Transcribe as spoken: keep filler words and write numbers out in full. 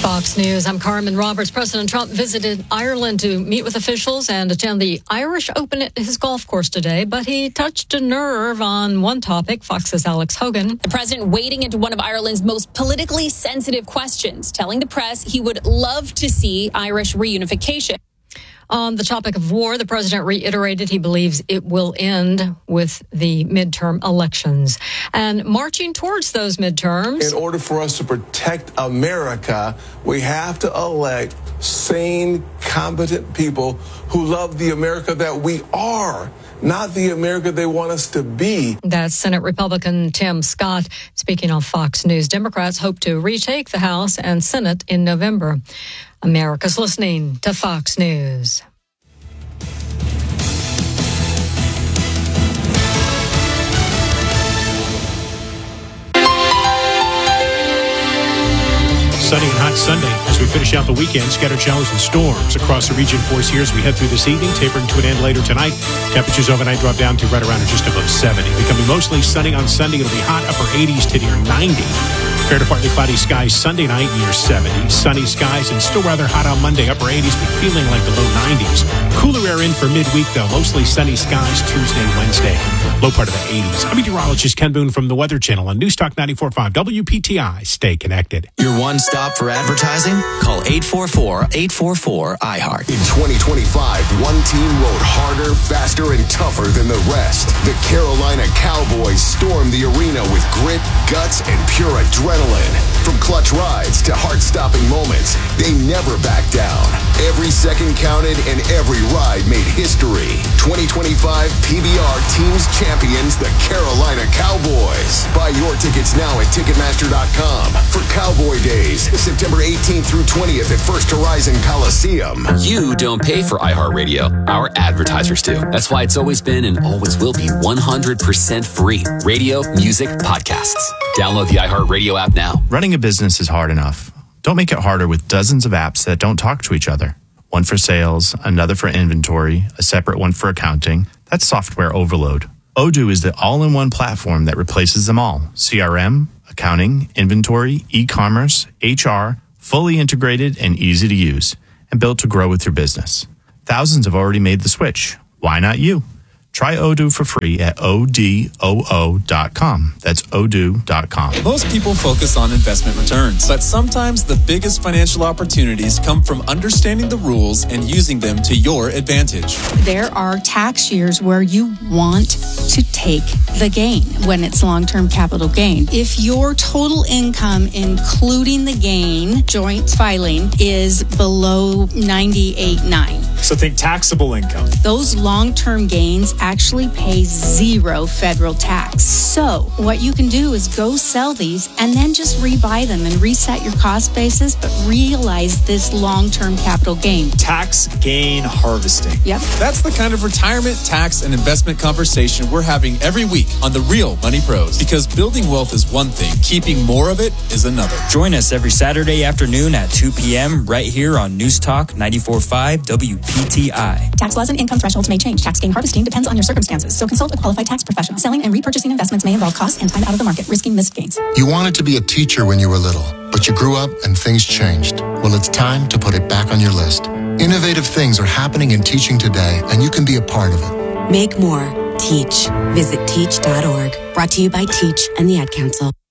Fox News, I'm Carmen Roberts. President Trump visited Ireland to meet with officials and attend the Irish Open at his golf course today, but he touched a nerve on one topic. Fox's Alex Hogan. The president wading into one of Ireland's most politically sensitive questions, telling the press he would love to see Irish reunification. On the topic of war, the president reiterated he believes it will end with the midterm elections. And marching towards those midterms. In order for us to protect America, we have to elect sane, competent people who love the America that we are, not the America they want us to be. That's Senate Republican Tim Scott speaking on Fox News. Democrats hope to retake the House and Senate in November. America's listening to Fox News. Sunny and hot Sunday as we finish out the weekend. Scattered showers and storms across the region for us here as we head through this evening, tapering to an end later tonight. Temperatures overnight drop down to right around or just above seventy. Becoming mostly sunny on Sunday. It'll be hot, upper eighties to near ninety. Fair to partly cloudy skies Sunday night near seventy. Sunny skies and still rather hot on Monday, upper eighties, but feeling like the low nineties. Cooler air in for midweek, though. Mostly sunny skies Tuesday, Wednesday. Low part of the eighties. I'm meteorologist Ken Boone from the Weather Channel on News Talk ninety-four point five W P T I. Stay connected. Your one stop for advertising? Call eight four four, eight four four, I heart. In twenty twenty-five, one team rode harder, faster, and tougher than the rest. The Carolina Cowboys stormed the arena with grit, guts, and pure adrenaline. From clutch rides to heart-stopping moments, they never backed down. Every second counted and every ride made history. twenty twenty-five P B R Teams Champions, the Carolina Cowboys. Buy your tickets now at Ticketmaster dot com for Cowboy Days, September eighteenth through twentieth at First Horizon Coliseum. You don't pay for iHeartRadio. Our advertisers do. That's why it's always been and always will be one hundred percent free. Radio, music, podcasts. Download the iHeartRadio app now. Running a business is hard enough. Don't make it harder with dozens of apps that don't talk to each other. One for sales, another for inventory, a separate one for accounting. That's software overload. Odoo is the all-in-one platform that replaces them all. C R M, accounting, inventory, e-commerce, H R, fully integrated and easy to use, and built to grow with your business. Thousands have already made the switch. Why not you? Try Odoo for free at O D O O dot com. That's odoo dot com. Most people focus on investment returns, but sometimes the biggest financial opportunities come from understanding the rules and using them to your advantage. There are tax years where you want to take the gain when it's long-term capital gain. If your total income, including the gain, joint filing, is below ninety-eight point nine. So think taxable income. Those long-term gains actually pay zero federal tax. So what you can do is go sell these and then just rebuy them and reset your cost basis, but realize this long-term capital gain. Tax gain harvesting. Yep. That's the kind of retirement, tax, and investment conversation we're having every week on The Real Money Pros. Because building wealth is one thing, keeping more of it is another. Join us every Saturday afternoon at two p.m. right here on News Talk ninety-four point five W P T I. Tax laws and income thresholds may change. Tax gain harvesting depends on your circumstances, so consult a qualified tax professional. Selling and repurchasing investments may involve costs and time out of the market, risking missed gains. You wanted to be a teacher when you were little, but you grew up and things changed. Well, it's time to put it back on your list. Innovative things are happening in teaching today, and you can be a part of it. Make more. Teach. Visit teach dot org. Brought to you by Teach and the Ad Council.